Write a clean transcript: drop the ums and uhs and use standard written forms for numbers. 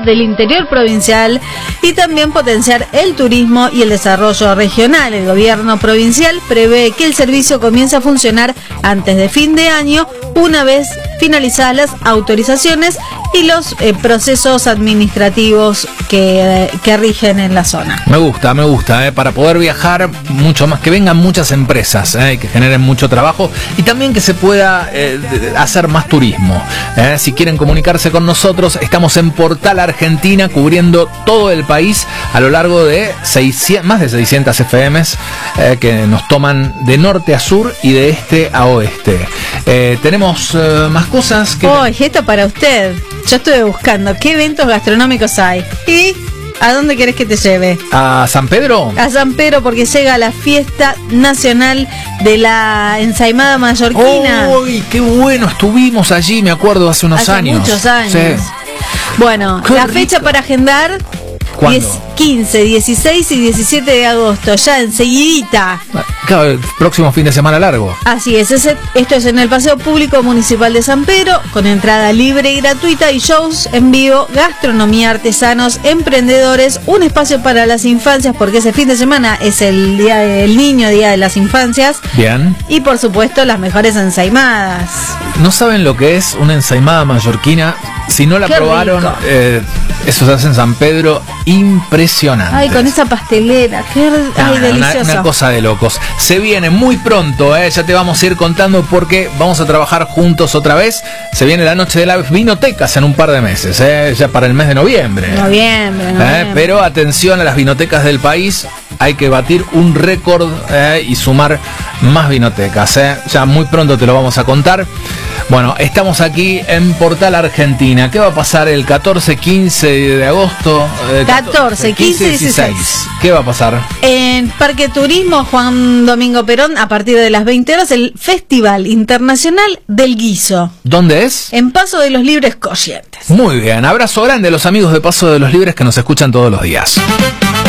del interior provincial y también potenciar el turismo y el desarrollo regional. El gobierno provincial prevé que el servicio comience a funcionar antes de fin de año, una vez finalizadas las autorizaciones y los procesos administrativos que rigen en la zona. Me gusta, para poder viajar mucho más, que vengan muchas empresas y que generen mucho trabajo y también que se pueda hacer más turismo. Si quieren comunicarse con nosotros, estamos en Portal Argentina, cubriendo todo el país a lo largo de más de 600 FMs que nos toman de norte a sur y de este a oeste. Tenemos más cosas que... Esto para usted. Yo estuve buscando qué eventos gastronómicos hay. ¿Y a dónde querés que te lleve? ¿A San Pedro? A San Pedro, porque llega la fiesta nacional de la ensaimada mallorquina. ¡Uy, qué bueno! Estuvimos allí, me acuerdo, hace unos años. Muchos años. Sí. Bueno, qué la rico. Fecha para agendar... ¿Cuándo? 15, 16 y 17 de agosto, ya enseguidita. Claro, el próximo fin de semana largo. Así es, esto es en el Paseo Público Municipal de San Pedro, con entrada libre y gratuita y shows en vivo, gastronomía, artesanos, emprendedores, un espacio para las infancias, porque ese fin de semana es el Día del Niño, Día de las Infancias. Bien. Y por supuesto las mejores ensaimadas. ¿No saben lo que es una ensaimada mallorquina? Si no la probaron, eso se hace en San Pedro, impresionante. Ay, con esa pastelera, delicioso. Una cosa de locos. Se viene muy pronto, ya te vamos a ir contando porque vamos a trabajar juntos otra vez. Se viene la noche de las vinotecas en un par de meses, ya para el mes de noviembre. Noviembre. Pero atención a las vinotecas del país, hay que batir un récord y sumar más vinotecas. Ya muy pronto te lo vamos a contar. Bueno, estamos aquí en Portal Argentina. ¿Qué va a pasar el 14, 15 de agosto? 14, 15 y 16. ¿Qué va a pasar? En Parque Turismo Juan Domingo Perón, a partir de las 20 horas, el Festival Internacional del Guiso. ¿Dónde es? En Paso de los Libres Corrientes. Muy bien, abrazo grande a los amigos de Paso de los Libres que nos escuchan todos los días.